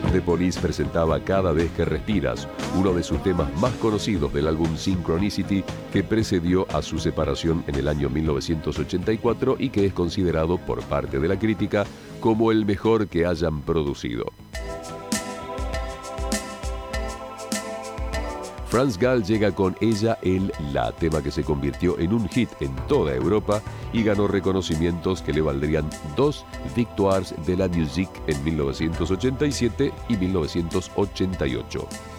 The Police presentaba Cada vez que respiras, uno de sus temas más conocidos del álbum Synchronicity, que precedió a su separación en el año 1984 y que es considerado por parte de la crítica como el mejor que hayan producido. Franz Gall llega con Ella, él, la, tema que se convirtió en un hit en toda Europa y ganó reconocimientos que le valdrían 2 Victoires de la Musique en 1987 y 1988.